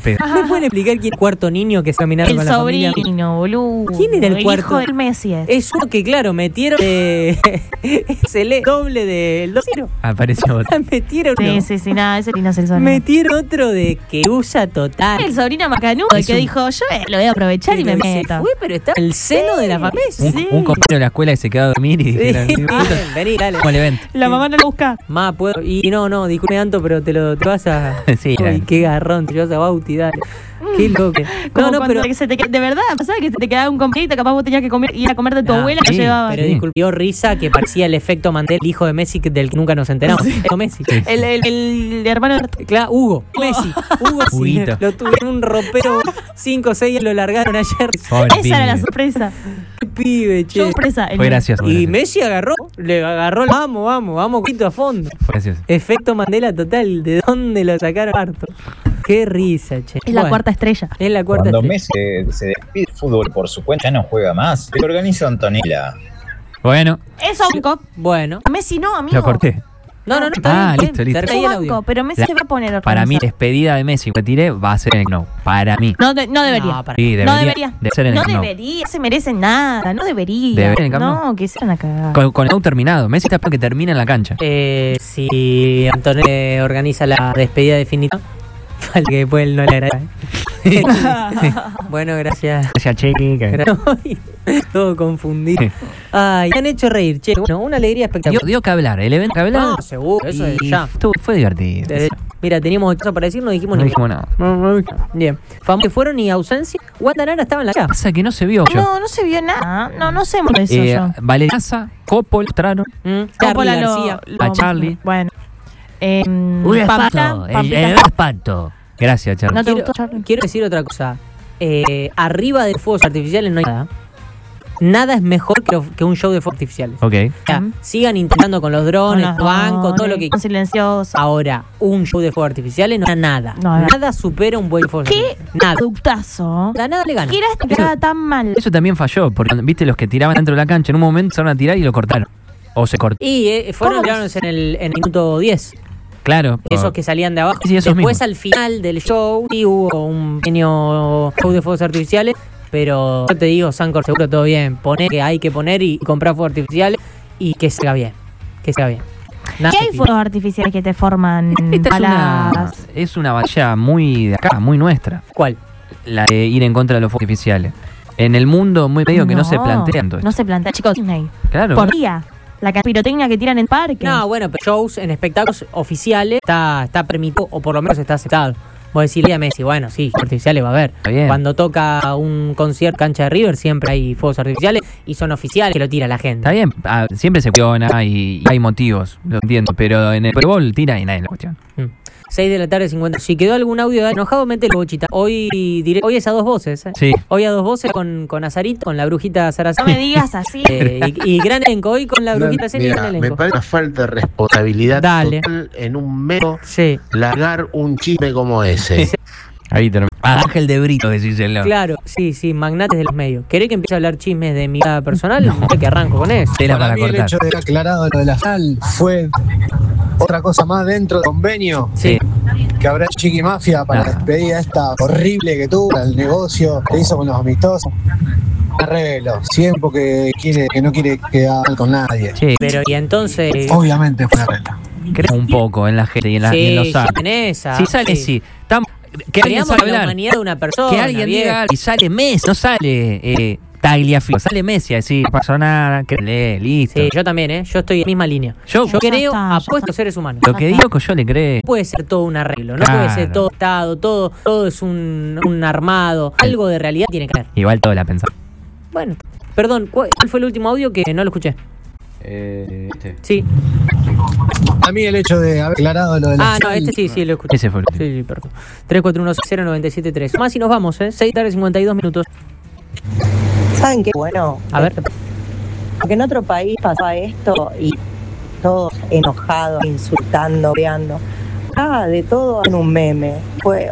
pedo. ¿Me pueden explicar quién es el cuarto niño que se caminaron con la familia? El sobrino, boludo. ¿Quién era el cuarto? Hijo del Messi. Es uno que, claro, metieron es el doble del 2-0. Apareció otro. Sí, nada, ese no es el sobrino. Metieron otro de que usa total. El sobrino macanudo, el que dijo, yo lo voy a aprovechar y me meto. Fue, pero está en el seno de la familia. Un compañero de la escuela que se quedó a dormir y dijeron, vení, dale. Como el evento. La mamá no lo busca. Más puedo. Y no, disculpe tanto, pero te vas a. Sí, uy, qué garrón, te vas a Bauti, dale. Qué loco. Pero de verdad, pasaba que se te quedaba un compañerito, capaz vos tenías que ir a comer de tu abuela que llevaba. Pero disculpió risa que parecía el efecto Mandela, el hijo de Messi del que nunca nos enteramos. Messi. El hermano de... Claro, Hugo. Messi. Hugo sí. Lo tuvieron un ropero 5 o 6 y lo largaron ayer. Esa era la sorpresa. Qué pibe, che. Sorpresa. Fue gracioso. Y Messi le agarró, vamos, poquito a fondo. Fue gracioso. Efecto Mandela total. ¿De dónde lo sacaron harto? Qué risa, che. Es la cuarta estrella. Es la cuarta Cuando estrella. Messi se despide del fútbol por su cuenta, ya no juega más. Lo organiza Antonella. Bueno. Eso, banco. Bueno. Messi no, amigo. Lo corté. No. Está bien, listo. Banco, pero Messi se va a poner para mí, despedida de Messi que tiré va a ser en el No. Para mí. No debería. Sí, no debería. Debe ser en el No debería, se merecen nada. No debería. Debería en el Camp Nou. No, que se van a cagar. Con el No terminado. Messi está para que termine en la cancha. Si Antonella organiza la despedida definitiva, al que después él no le agrada. Bueno, gracias. Gracias, Chequi. Todo confundido. Ay, me han hecho reír, che. Bueno, una alegría espectacular. Dio que hablar, el evento que hablar. No, seguro, eso es ya. Fue divertido. Mira, teníamos cosas para decir, no dijimos nada. Bien. Famosos que fueron y ausencia. Wanda Nara estaba en la casa. Pasa que no se vio. No se vio nada. No sé por eso yo. Valeriza, Coppola, traron. Charlie García. A Charlie. Bueno. Un espanto. El espanto. Gracias, Charlie. ¿No te gustó, Charlie? Quiero decir otra cosa. Arriba de fuegos artificiales no hay nada. Nada es mejor que un show de fuegos artificiales. Ok. O sea, sigan intentando con los drones, bancos, todo lo que... silencioso. Ahora, un show de fuegos artificiales no era nada. Nada supera un buen fuego artificial. Nada. Productazo. Nada le gana. ¿Qué era que estaba tan mal? Eso también falló, porque viste los que tiraban dentro de la cancha, en un momento se van a tirar y lo cortaron. O se cortó. Y fueron tirados en el minuto 10. Claro. Esos que salían de abajo. Sí, después mismos. Al final del show sí hubo un pequeño show de fuegos artificiales. Pero yo te digo, Sancor, seguro todo bien. Poné que hay que poner y comprar fuegos artificiales y que se haga bien. Que se haga bien. ¿Qué hay fuegos artificiales que te forman es una batalla muy de acá, muy nuestra. ¿Cuál? La de ir en contra de los fuegos artificiales. En el mundo muy medio que no se plantean todo esto. No se plantea, chicos. Disney. Claro. Por día. La pirotecnia que tiran en parque. No, bueno, pero shows en espectáculos oficiales está permitido, o por lo menos está aceptado. Vos decís a Messi, bueno, sí, artificiales va a haber. Cuando toca un concierto cancha de River, siempre hay fuegos artificiales y son oficiales que lo tira la gente. Está bien, siempre se cuestiona y hay motivos, lo entiendo, pero en el Super Bowl tira y nadie lo cuestiona. 6 de la tarde, 50. Si quedó algún audio de enojado, mételo, Bochita. Hoy es a dos voces, ¿eh? Sí. Hoy a dos voces con Azarito, con la brujita Sarazán. No me digas así. Y gran elenco, hoy con la brujita Ceni y gran elenco. Me parece una falta de responsabilidad total en un mero largar un chisme como ese. Ahí termina. Ángel de Brito, decíselo. Claro, sí, magnates de los medios. ¿Querés que empiece a hablar chismes de mi vida personal? No. Que arranco con eso. Para mí el hecho de aclarado lo de la sal fue otra cosa más dentro del convenio. Sí. Que habrá Chiqui Mafia para la despedida esta horrible que tuvo, el negocio que hizo con los amistosos. Arreglo, siempre que no quiere quedar mal con nadie. Sí. Pero y entonces... Obviamente fue arreglo. Creo un poco en la gente y en los años. En esa. Si sale, sí. Que alguien sabe la humanidad de una persona. Que alguien diga y sale Messi, no sale Tagliafico, sale Messi a decir, no pasó nada, que lee, listo. Sí, yo también, yo estoy en la misma línea. Yo creo, apuesto a los seres humanos. Lo que digo que yo le creo. No puede ser todo un arreglo, no puede ser todo estado, todo es un armado. Algo de realidad tiene que haber. Igual todo la pensamos. Bueno, perdón, ¿cuál fue el último audio que no lo escuché? Sí. A mí el hecho de haber aclarado lo de la no, sí, lo escuché. Ese fue el último. Sí, perdón. 3416097.3. Más y nos vamos, 6 tarde 52 minutos. ¿Saben qué? Bueno, a ver. Porque en otro país pasaba esto y todos enojados, insultando, veando. De todo en un meme. Fue